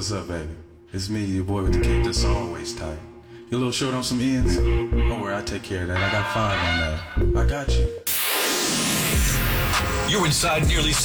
What's up, baby? It's me, your boy with the kick that's always tight. You a little short on some ends? Don't worry, I take care of that. I got 5 on that. I got you. You're inside nearly